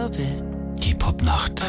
Die Popnacht.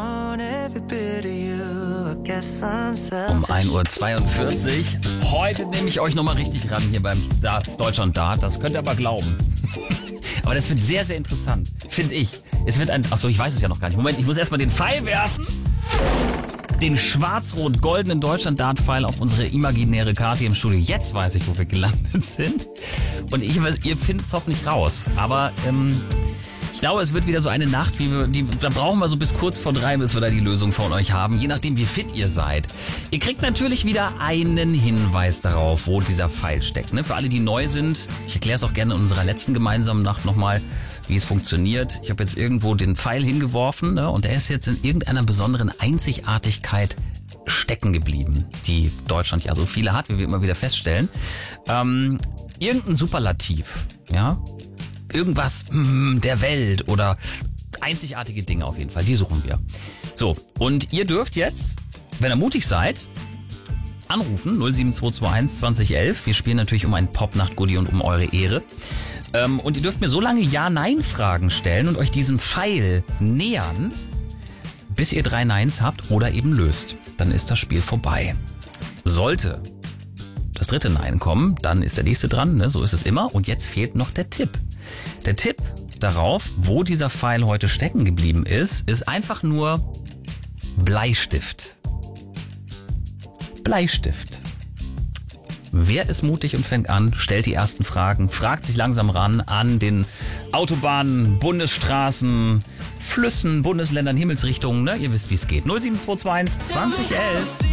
Um 1:42 Uhr. Heute nehme ich euch nochmal richtig ran hier beim Darts, Deutschland Dart. Das könnt ihr aber glauben. Aber das wird sehr, sehr interessant, finde ich. Es wird achso, ich weiß es ja noch gar nicht. Moment, ich muss erstmal den Pfeil werfen. Den schwarz-rot-goldenen Deutschland-Dart-Pfeil auf unsere imaginäre Karte im Studio. Jetzt weiß ich, wo wir gelandet sind. Und ihr findet es hoffentlich raus. Aber ich glaube, es wird wieder so eine Nacht, da brauchen wir so bis kurz vor 3, bis wir da die Lösung von euch haben. Je nachdem, wie fit ihr seid. Ihr kriegt natürlich wieder einen Hinweis darauf, wo dieser Pfeil steckt. Ne? Für alle, die neu sind, ich erkläre es auch gerne in unserer letzten gemeinsamen Nacht nochmal, wie es funktioniert. Ich habe jetzt irgendwo den Pfeil hingeworfen, ne? Und der ist jetzt in irgendeiner besonderen Einzigartigkeit stecken geblieben, die Deutschland ja so viele hat, wie wir immer wieder feststellen. Irgendein Superlativ, ja, irgendwas der Welt oder einzigartige Dinge auf jeden Fall, die suchen wir. So, und ihr dürft jetzt, wenn ihr mutig seid, anrufen 07221 2011. Wir spielen natürlich um ein Popnacht-Goodie und um eure Ehre. Und ihr dürft mir so lange Ja-Nein-Fragen stellen und euch diesem Pfeil nähern, bis ihr 3 Neins habt oder eben löst. Dann ist das Spiel vorbei. Sollte das 3. Nein kommen, dann ist der nächste dran, ne? So ist es immer. Und jetzt fehlt noch der Tipp. Der Tipp darauf, wo dieser Pfeil heute stecken geblieben ist einfach nur Bleistift. Bleistift. Wer ist mutig und fängt an, stellt die ersten Fragen, fragt sich langsam ran an den Autobahnen, Bundesstraßen, Flüssen, Bundesländern, Himmelsrichtungen. Ne? Ihr wisst, wie es geht. 07221 2011.